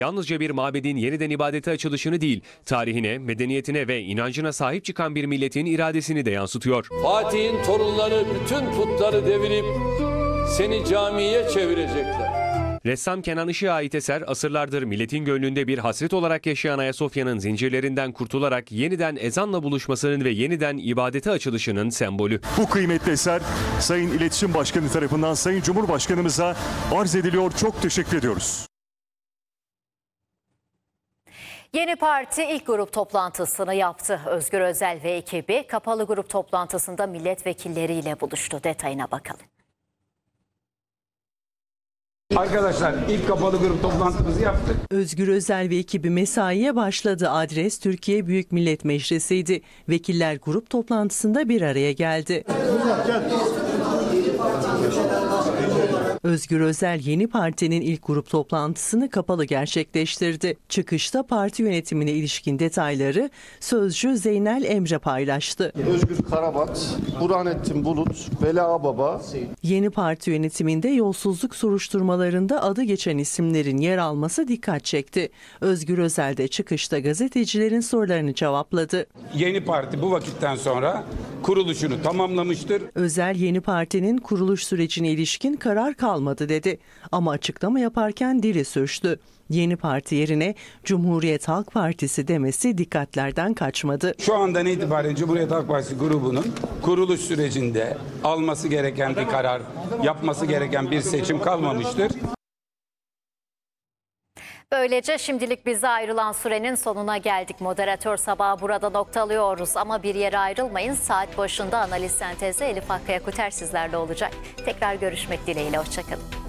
Yalnızca bir mabedin yeniden ibadete açılışını değil, tarihine, medeniyetine ve inancına sahip çıkan bir milletin iradesini de yansıtıyor. Fatih'in torunları bütün putları devirip seni camiye çevirecekler. Ressam Kenan Işık'a ait eser asırlardır milletin gönlünde bir hasret olarak yaşayan Ayasofya'nın zincirlerinden kurtularak yeniden ezanla buluşmasının ve yeniden ibadete açılışının sembolü. Bu kıymetli eser Sayın İletişim Başkanı tarafından Sayın Cumhurbaşkanımıza arz ediliyor. Çok teşekkür ediyoruz. Yeni Parti ilk grup toplantısını yaptı. Özgür Özel ve ekibi kapalı grup toplantısında milletvekilleriyle buluştu. Detayına bakalım. Arkadaşlar ilk kapalı grup toplantımızı yaptık. Özgür Özel ve ekibi mesaiye başladı. Adres Türkiye Büyük Millet Meclisi'ydi. Vekiller grup toplantısında bir araya geldi. Özgür Özel Yeni Parti'nin ilk grup toplantısını kapalı gerçekleştirdi. Çıkışta parti yönetimine ilişkin detayları sözcü Zeynel Emre paylaştı. Özgür Karabat, Burhanettin Bulut, Veli Ağbaba. Yeni Parti yönetiminde yolsuzluk soruşturmalarında adı geçen isimlerin yer alması dikkat çekti. Özgür Özel de çıkışta gazetecilerin sorularını cevapladı. Yeni Parti bu vakitten sonra kuruluşunu tamamlamıştır. Özel Yeni Parti'nin kuruluş sürecine ilişkin karar kalmadı dedi. Ama açıklama yaparken dili sürçtü. Yeni Parti yerine Cumhuriyet Halk Partisi demesi dikkatlerden kaçmadı. Şu andan itibaren Cumhuriyet Halk Partisi grubunun kuruluş sürecinde alması gereken bir karar, yapması gereken bir seçim kalmamıştır. Böylece şimdilik bize ayrılan sürenin sonuna geldik. Moderatör sabahı burada noktalıyoruz ama bir yere ayrılmayın. Saat başında analiz sentezi Elif Hakkı Yakuter sizlerle olacak. Tekrar görüşmek dileğiyle. Hoşçakalın.